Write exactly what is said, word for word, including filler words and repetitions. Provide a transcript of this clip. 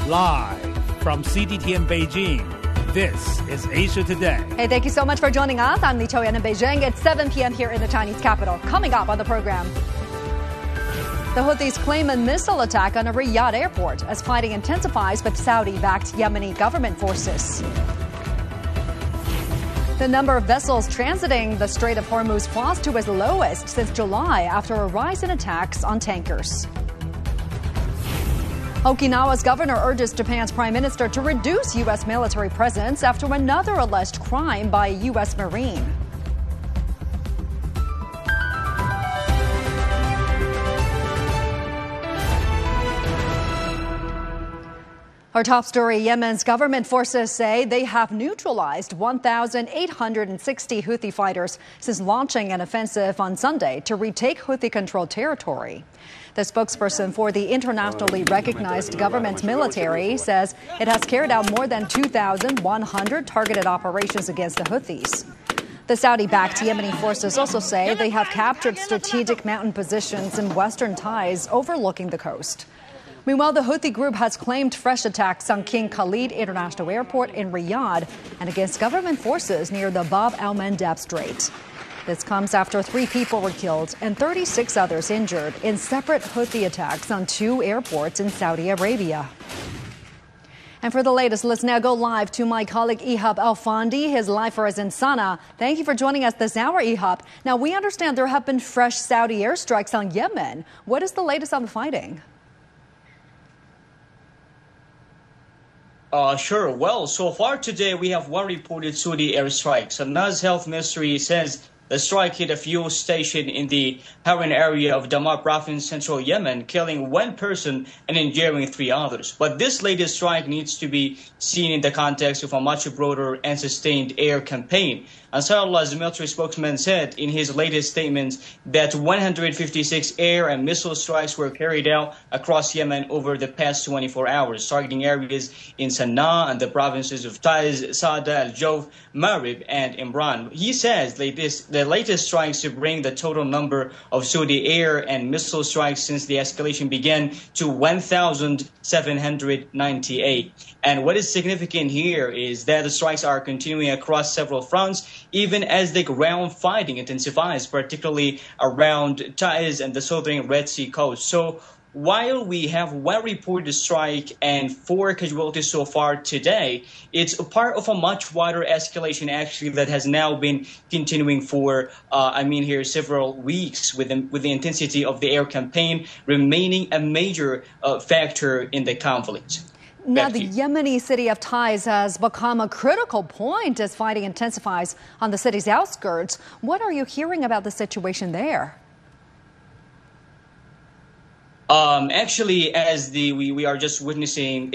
Live from C G T N Beijing, this is Asia Today. Hey, thank you so much for joining us. I'm Li Chouyan in Beijing. It's seven p.m. here in the Chinese capital. Coming up on the program, the Houthis claim a missile attack on a Riyadh airport as fighting intensifies with Saudi-backed Yemeni government forces. The number of vessels transiting the Strait of Hormuz falls to its lowest since July after a rise in attacks on tankers. Okinawa's governor urges Japan's prime minister to reduce U S military presence after another alleged crime by a U S Marine. Our top story, Yemen's government forces say they have neutralized one thousand eight hundred sixty Houthi fighters since launching an offensive on Sunday to retake Houthi-controlled territory. The spokesperson for the internationally recognized government military says it has carried out more than two thousand one hundred targeted operations against the Houthis. The Saudi-backed Yemeni forces also say they have captured strategic mountain positions in western Taiz overlooking the coast. Meanwhile, the Houthi group has claimed fresh attacks on King Khalid International Airport in Riyadh and against government forces near the Bab al-Mandab Strait. This comes after three people were killed and thirty-six others injured in separate Houthi attacks on two airports in Saudi Arabia. And for the latest, let's now go live to my colleague Ihab Alfandi. His live for us in Sana'a. Thank you for joining us this hour, Ihab. Now, we understand there have been fresh Saudi airstrikes on Yemen. What is the latest on the fighting? Uh, sure. Well, so far today, we have one reported Saudi airstrike. Sana's health ministry says the strike hit a fuel station in the Haran area of Damar province, central Yemen, killing one person and injuring three others. But this latest strike needs to be seen in the context of a much broader and sustained air campaign. Ansarallah's military spokesman said in his latest statement that one hundred fifty-six air and missile strikes were carried out across Yemen over the past twenty-four hours, targeting areas in Sana'a and the provinces of Taiz, Sada, Al-Jawf, Marib, and Imran. He says latest, the latest strikes to bring the total number of Saudi air and missile strikes since the escalation began to one thousand seven hundred ninety-eight. And what is significant here is that the strikes are continuing across several fronts, even as the ground fighting intensifies, particularly around Taiz and the southern Red Sea coast. So while we have one reported strike and four casualties so far today, it's a part of a much wider escalation, actually, that has now been continuing for, uh, I mean, here several weeks, with the, with the intensity of the air campaign remaining a major uh, factor in the conflict. Now, the Yemeni city of Taiz has become a critical point as fighting intensifies on the city's outskirts. What are you hearing about the situation there? Um, actually, as the we, we are just witnessing